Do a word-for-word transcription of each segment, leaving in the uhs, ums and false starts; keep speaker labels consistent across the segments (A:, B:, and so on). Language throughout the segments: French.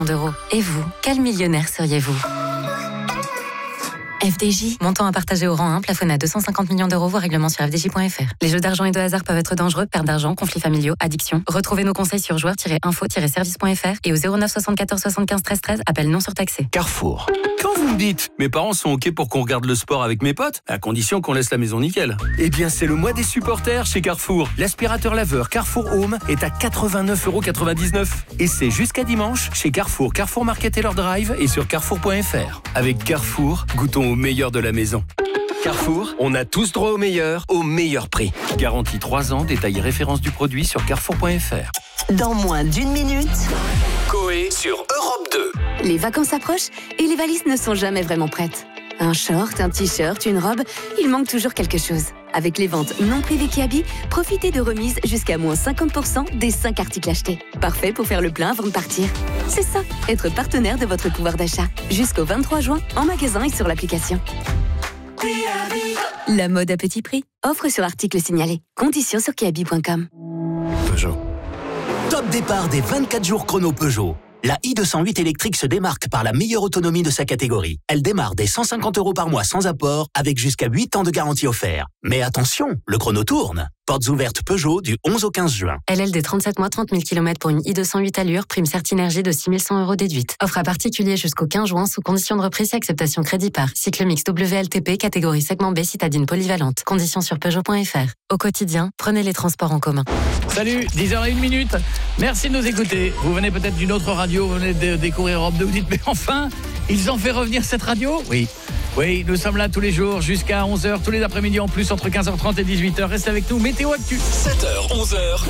A: d'euros. Et vous, quel millionnaire seriez-vous ? F D J, montant à partager au rang un, plafonné à deux cent cinquante millions d'euros, voire règlement sur f d j point f r. Les jeux d'argent et de hasard peuvent être dangereux, perte d'argent, conflits familiaux, addiction. Retrouvez nos conseils sur joueurs tiret info tiret service point f r et au zéro neuf soixante-quatorze soixante-quinze treize treize, appel non surtaxé.
B: Carrefour. Quand vous me dites, mes parents sont OK pour qu'on regarde le sport avec mes potes, à condition qu'on laisse la maison nickel. Eh bien, c'est le mois des supporters chez Carrefour. L'aspirateur laveur Carrefour Home est à quatre-vingt-neuf euros quatre-vingt-dix-neuf. Et c'est jusqu'à dimanche chez Carrefour, Carrefour Market et leur drive et sur carrefour point f r. Avec Carrefour, goûtons au meilleur de la maison. Carrefour, on a tous droit au meilleur, au meilleur prix. Garantie trois ans, détail et référence du produit sur carrefour point f r.
C: Dans moins d'une minute,
B: Coé sur Europe deux.
C: Les vacances approchent et les valises ne sont jamais vraiment prêtes. Un short, un t-shirt, une robe, il manque toujours quelque chose. Avec les ventes non privées Kiabi, profitez de remises jusqu'à moins cinquante pour cent des cinq articles achetés. Parfait pour faire le plein avant de partir. C'est ça, être partenaire de votre pouvoir d'achat. Jusqu'au vingt-trois juin, en magasin et sur l'application. La mode à petit prix. Offre sur article signalé. Conditions sur kiabi point com.
D: Peugeot. Top départ des vingt-quatre jours chrono Peugeot. La i deux cent huit électrique se démarque par la meilleure autonomie de sa catégorie. Elle démarre dès cent cinquante euros par mois sans apport, avec jusqu'à huit ans de garantie offerte. Mais attention, le chrono tourne. Portes ouvertes Peugeot du onze au quinze juin.
A: L L D trente-sept mois, trente mille kilomètres pour une i deux cent huit allure, prime Certinergie de six mille cent euros déduite. Offre à particulier jusqu'au quinze juin sous conditions de reprise et acceptation crédit par. Cycle mix W L T P, catégorie segment B, citadine polyvalente. Conditions sur peugeot point f r. Au quotidien, prenez les transports en commun.
E: Salut, dix heures zéro une minute. Merci de nous écouter. Vous venez peut-être d'une autre radio, vous venez de découvrir Europe deux, vous dites, mais enfin, ils ont fait revenir cette radio ? Oui. Oui, nous sommes là tous les jours jusqu'à onze heures, tous les après-midi en plus, entre quinze heures trente et dix-huit heures. Restez avec nous, Météo Actu.
B: sept heures, onze heures.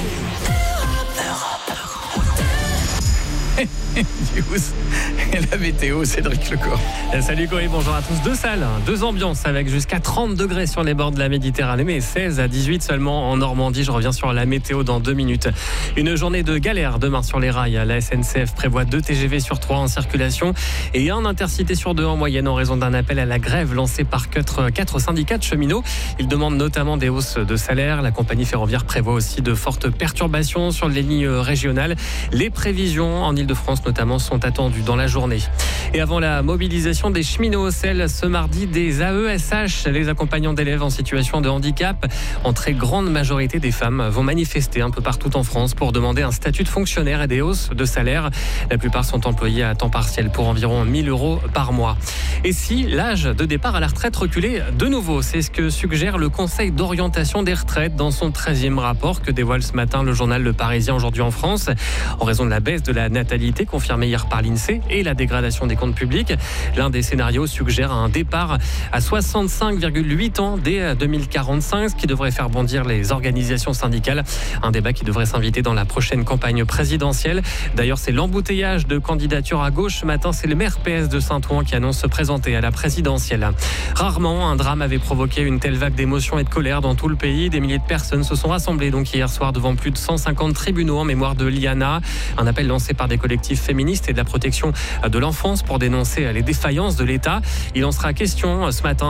E: La météo, Cédric Lecor.
F: Salut Coé, bonjour à tous. Deux salles, deux ambiances avec jusqu'à trente degrés sur les bords de la Méditerranée, mais seize à dix-huit seulement en Normandie. Je reviens sur la météo dans deux minutes. Une journée de galère demain sur les rails. La S N C F prévoit deux T G V sur trois en circulation et un intercité sur deux en moyenne en raison d'un appel à la grève lancé par quatre, quatre syndicats de cheminots. Ils demandent notamment des hausses de salaire. La compagnie ferroviaire prévoit aussi de fortes perturbations sur les lignes régionales. Les prévisions en Île-de-France notamment sont attendues dans la journée. Et avant la mobilisation des cheminots au sel ce mardi, des A E S H, les accompagnants d'élèves en situation de handicap, en très grande majorité des femmes, vont manifester un peu partout en France pour demander un statut de fonctionnaire et des hausses de salaire. La plupart sont employés à temps partiel pour environ mille euros par mois. Et si l'âge de départ à la retraite reculait de nouveau, c'est ce que suggère le Conseil d'orientation des retraites dans son treizième rapport que dévoile ce matin le journal Le Parisien aujourd'hui en France. En raison de la baisse de la natalité confirmée hier par l'INSEE et la dégradation des comptes publics, l'un des scénarios suggère un départ à soixante-cinq virgule huit ans dès deux mille quarante-cinq, ce qui devrait faire bondir les organisations syndicales. Un débat qui devrait s'inviter dans la prochaine campagne présidentielle. D'ailleurs, c'est l'embouteillage de candidatures à gauche ce matin. C'est le maire P S de Saint-Ouen qui annonce se présenter à la présidentielle. Rarement, un drame avait provoqué une telle vague d'émotion et de colère dans tout le pays. Des milliers de personnes se sont rassemblées donc hier soir devant plus de cent cinquante tribunaux en mémoire de Liana. Un appel lancé par des collectifs féministes et de la protection de l'enfance pour dénoncer les défaillances de l'État. Il en sera question ce matin